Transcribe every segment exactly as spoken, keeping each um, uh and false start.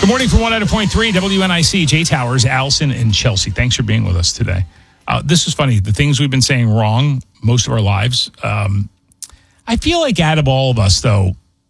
Good morning from one oh point three W N I C. Jay Towers, Allison, and Chelsea. Thanks for being with us today. Uh, this is funny. The things we've been saying wrong most of our lives. Um, I feel like out of all of us, though,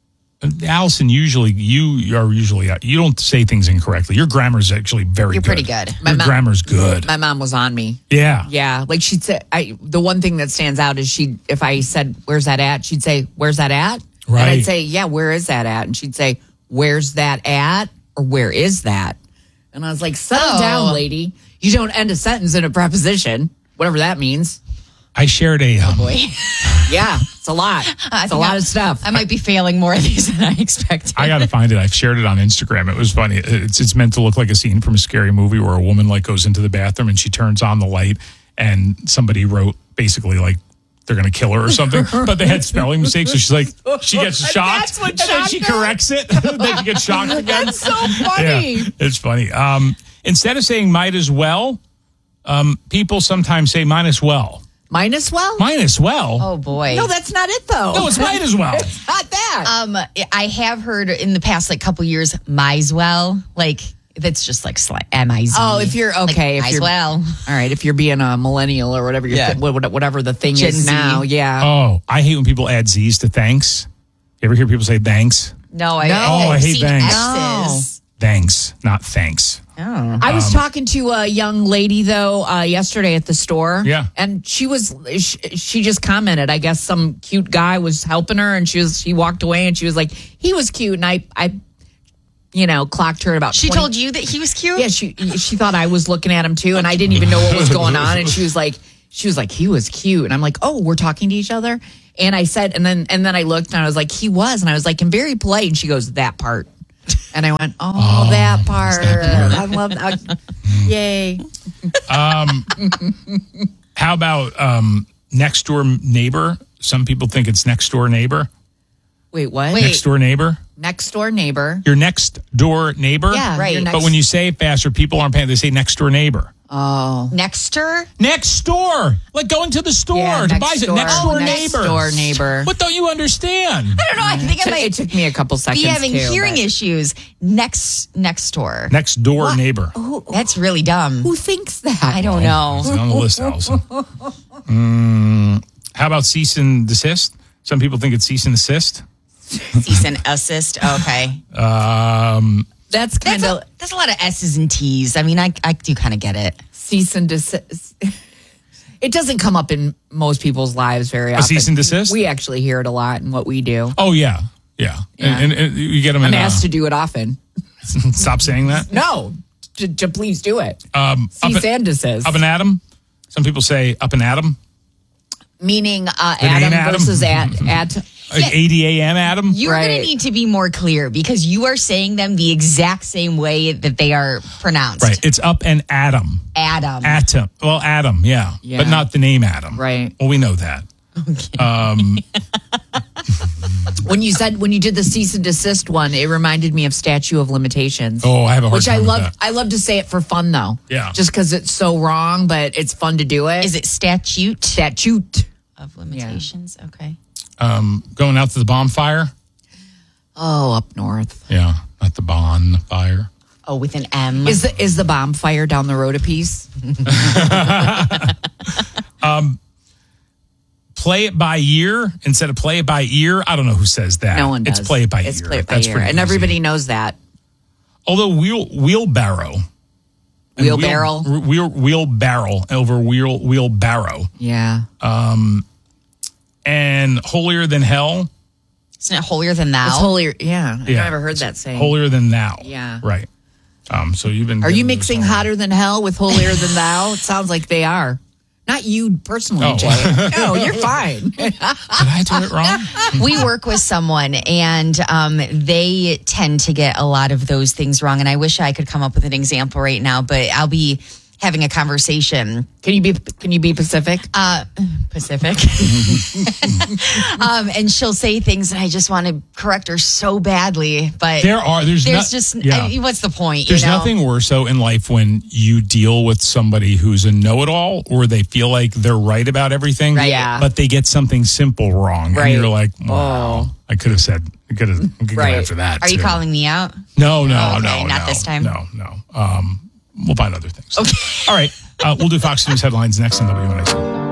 Allison, usually you are usually you don't say things incorrectly. Your grammar is actually very You're good. pretty good. Your mom- grammar's good. My mom was on me. Yeah. Yeah. Like she'd say, I, the one thing that stands out is she, if I said, where's that at? She'd say, where's that at? Right. And I'd say, yeah, where is that at? And she'd say, where's that at? Or where is that? And I was like, settle Oh. down, lady. You don't end a sentence in a preposition, whatever that means. I shared a. Um, Boy. Yeah, it's a lot. I It's a think lot I- of stuff. I might be failing more of these than I expected. I got to find it. I've shared it on Instagram. It was funny. It's it's meant to look like a scene from a scary movie where a woman like goes into the bathroom and she turns on the light and somebody wrote basically like they're going to kill her or something, but they had spelling mistakes. So she's like, she gets shocked That's what and then shocked she her? corrects it. Then she gets shocked again. That's so funny. Yeah, it's funny. Um, instead of saying might as well, um, people sometimes say might as well. Might as well? Might as well. Oh, boy. No, that's not it, though. No, it's might as well. It's not that. Um, I have heard in the past, like, couple years, might as well. Like, that's just like sli- M I Z. Oh, if you're okay, Like, if might as you're well. all right, if you're being a millennial or whatever, you're Yeah. th- what- whatever the thing Gen is Z. now, yeah. Oh, I hate when people add Z's to thanks. You ever hear people say thanks? No, I, No. I, Oh, I I've hate seen thanks. X's. Thanks, not thanks. Oh. I was Um, talking to a young lady though uh, yesterday at the store. Yeah. and she was she, she just commented. I guess some cute guy was helping her, and she was she walked away, and she was like, he was cute, and I I, you know, clocked her about. She twenty told you that he was cute? Yeah, she she thought I was looking at him too, and I didn't even know what was going on. And she was like, she was like, he was cute, and I'm like, oh, we're talking to each other. And I said, and then and then I looked, and I was like, he was, and I was like, and very polite. And she goes, that part. And I went, oh, Oh, that part. that part. I love that. Yay. How about um, next door neighbor? Some people think it's next door neighbor. Wait, what? Wait. Next door neighbor. Next door neighbor. Your next door neighbor. Yeah, Right. your next- But when you say it faster, people aren't paying. They say next door neighbor. oh, Nexter? Next door, like going to the store yeah, to next buy it. door. Next Oh, door next neighbor. door neighbor. What don't you understand? I don't know. I think I It might took me a couple seconds. be having too, hearing but- issues. Next, next door. Next door neighbor. That's really dumb. Who thinks that? I don't know. It's on the list, Allison. Mm, how about cease and desist? Some people think it's cease and desist. Cease and assist. Okay. Um, That's kind That's of a, that's a lot of S's and T's. I mean, I, I do kind of get it. cease and desist. It doesn't come up in most people's lives very often. cease and desist? We actually hear it a lot in what we do. oh yeah, yeah. Yeah. And, and, and you get them in. I'm uh, asked to do it often. stop saying that. No, to, to please do it. Um, up, Cease and, and desist. up and Adam. Some people say up and Adam. Meaning uh, The name Adam, Adam? versus at at. Like A D A M Adam. You're going Right. to need to be more clear because you are saying them the exact same way that they are pronounced. Right. It's up and Adam. Adam. Atom. Well, Adam, yeah. Yeah. But not the name Adam. Right. Well, we know that. Um, When you said when you did the cease and desist one, it reminded me of Statue of Limitations. oh, I have a hard Which time I with love. that. I love to say it for fun, though. Yeah. Just because it's so wrong, but it's fun to do it. Is it statute statute? of limitations? Okay. Um, going out to the bonfire. Oh, up north. Yeah, not the bonfire. Oh, with an M. Is the is the bomb fire down the road a piece? Play it by year instead of play it by ear. I don't know who says that. No one does. It's play it by It's ear. play it by That's ear, pretty and easy. everybody knows that. Although wheel wheelbarrow. and Wheelbarrow? Wheel, wheel, wheelbarrow over wheel wheelbarrow. Yeah. And holier than hell. Isn't it holier than thou? It's holier. Yeah. I've Yeah. never heard that saying. Holier than thou. Yeah. Right. Um, so you've been. Are you getting mixing this all- hotter than hell with holier than thou? It sounds like they are. Not you personally, Oh. Jay. No, you're fine. Did I do it wrong? We work with someone and um, they tend to get a lot of those things wrong. And I wish I could come up with an example right now, but I'll be having a conversation. Can you be Can you be Pacific? Uh, Pacific. um, and she'll say things and I just want to correct her so badly. But There are. There's, there's not, just, yeah. I mean, what's the point? There's you know? nothing worse so in life when you deal with somebody who's a know-it-all or they feel like they're right about everything, Right. Yeah. but they get something simple wrong. Right. And you're like, wow, I could have said We could have go Right. after that. Are you too. calling me out? No, no, Oh, okay, no, not no, this time. No, no. Um, we'll find other things. Okay. All right. Uh, we'll do Fox News headlines next on W N I C.